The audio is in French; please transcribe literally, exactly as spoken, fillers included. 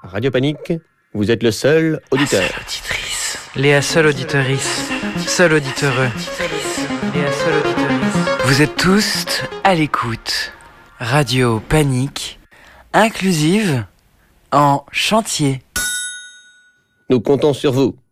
Radio Panique, vous êtes le seul auditeur. La seule auditrice. Léa, seule auditorice. Seul auditeur. Léa, seule auditorice. Vous êtes tous à l'écoute. Radio Panique, inclusive en chantier. Nous comptons sur vous.